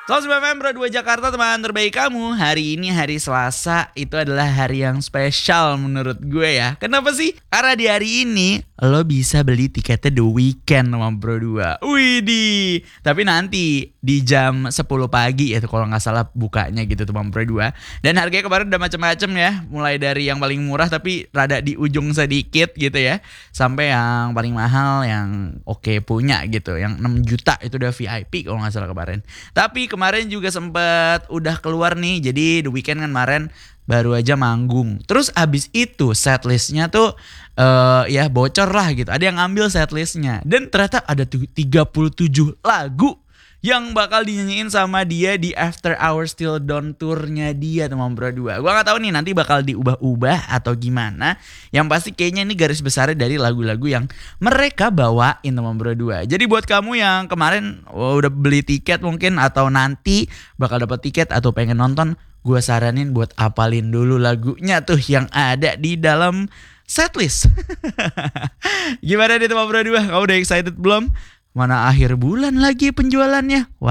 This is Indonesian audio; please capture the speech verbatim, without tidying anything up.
seratus sembilan F M Pro dua Jakarta, teman terbaik kamu. Hari ini hari Selasa, itu adalah hari yang spesial menurut gue ya. Kenapa sih? Karena di hari ini lo bisa beli tiketnya The Weeknd sama Pro dua. Widih. Tapi nanti di jam sepuluh pagi ya, kalau gak salah bukanya gitu teman Pro dua. Dan harganya kemarin udah macam-macam ya. Mulai dari yang paling murah tapi rada di ujung sedikit gitu ya, sampai yang paling mahal yang oke punya gitu, yang enam juta itu udah V I P kalau gak salah kemarin. Tapi kemarin juga sempat udah keluar nih. Jadi The Weeknd kan kemarin baru aja manggung. Terus abis itu setlistnya tuh uh, ya bocor lah gitu. Ada yang ngambil setlistnya. Dan ternyata ada tuh tiga puluh tujuh lagu yang bakal dinyanyiin sama dia di After Hours Till Dawn tournya dia teman Pro dua. Gua gak tahu nih nanti bakal diubah-ubah atau gimana. Yang pasti kayaknya ini garis besarnya dari lagu-lagu yang mereka bawain teman Pro dua. Jadi buat kamu yang kemarin oh, udah beli tiket mungkin atau nanti bakal dapat tiket atau pengen nonton, gue saranin buat apalin dulu lagunya tuh yang ada di dalam setlist. Gimana nih teman Pro dua? Kamu udah excited belum? Mana akhir bulan lagi penjualannya? Wah.